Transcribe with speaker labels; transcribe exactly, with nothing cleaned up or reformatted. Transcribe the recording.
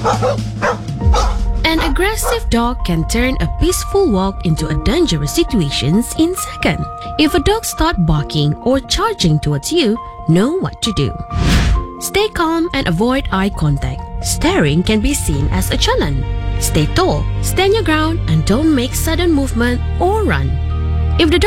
Speaker 1: An aggressive dog can turn a peaceful walk into a dangerous situation in seconds. If a dog starts barking or charging towards you, know what to do. Stay calm and avoid eye contact. Staring can be seen as a challenge. Stay tall, stand your ground, and don't make sudden movement or run. If the